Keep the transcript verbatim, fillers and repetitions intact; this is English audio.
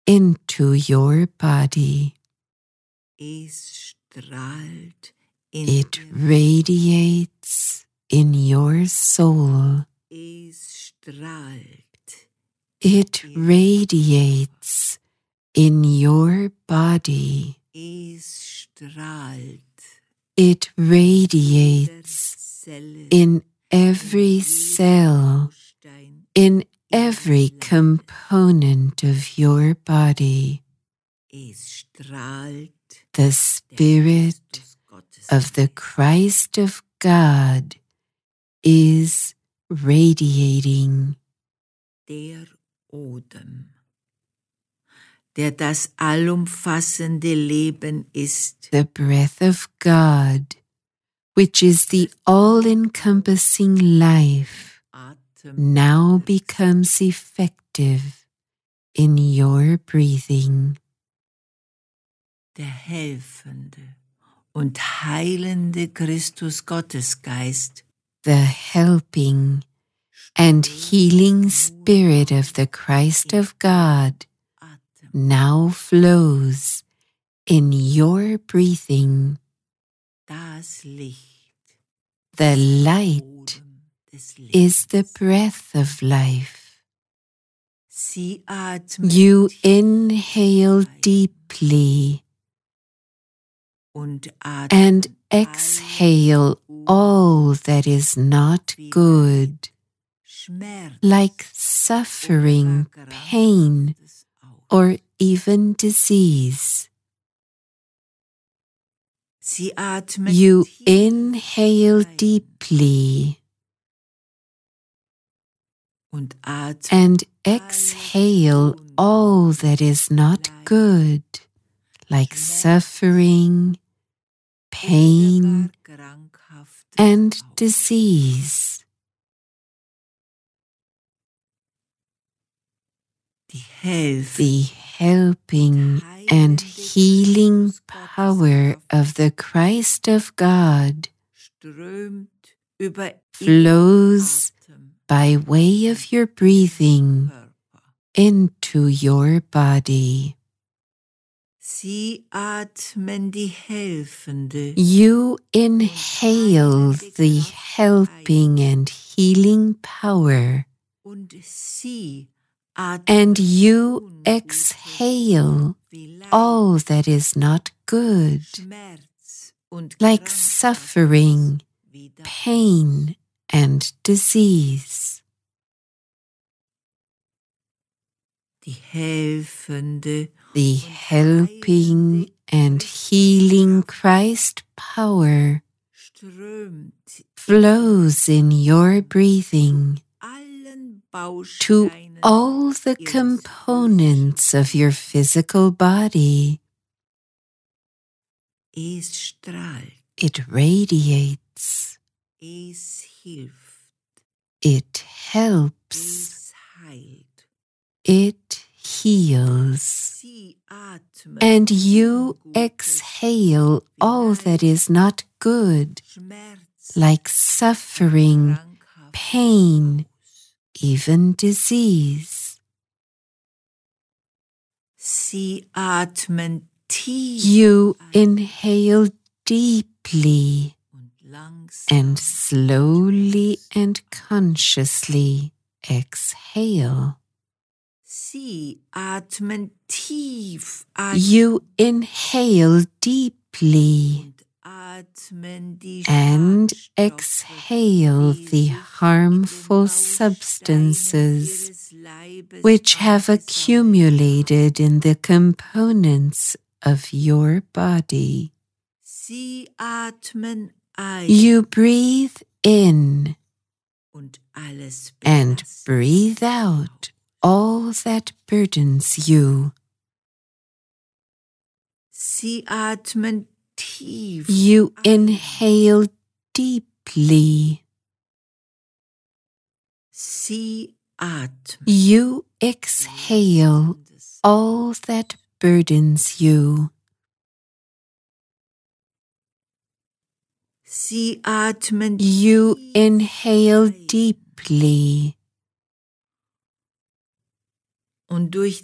into your body. Es strahlt in It radiates in your soul. Es strahlt. It radiates in your body. Es strahlt. It radiates in every cell, in every component of your body. Es strahlt. The Spirit of the Christ of God is radiating. Der Odem, der das allumfassende Leben ist, the breath of God, which is the all-encompassing life, now becomes effective in your breathing. Der helfende und heilende Christus Gottesgeist, the helping and healing Spirit of the Christ of God, now flows in your breathing. Das Licht, The light is the breath of life. Sie atmet You inhale deeply und and exhale all that is not good, like suffering, pain, or even disease. Sie atmet You inhale deeply und atmet and exhale all that is not good, like suffering, pain, and disease. The helping and healing power of the Christ of God flows by way of your breathing into your body. Sie atmen die helfende You inhale the helping and healing power, und sie atmen and you exhale all that is not good, Schmerz und like suffering, pain, and disease. Die helfende The helping and healing Christ power strömt flows in your breathing allen to Bausteinen all the components of your physical body. Es strahlt, It radiates. es hilft, It helps. es heilt. It heals. Sie atmen And you exhale all that is not good, Schmerz, like suffering, krankhaft pain, even disease. Sie atmen tief You inhale deeply und langsam and slowly and consciously exhale. Sie atmen tief ein You inhale deeply und atmen die and Schadstoffe, exhale die the sich in harmful den substances Bausteinen ihres Leibes which have angesammelt accumulated in the components of your body. Sie atmen ein You breathe in und alles and belastet breathe out all that burdens you. Sie atmen tief You ein. inhale deeply. Sie atmen You exhale all that burdens you. Sie atmen You tief inhale ein. deeply. Und durch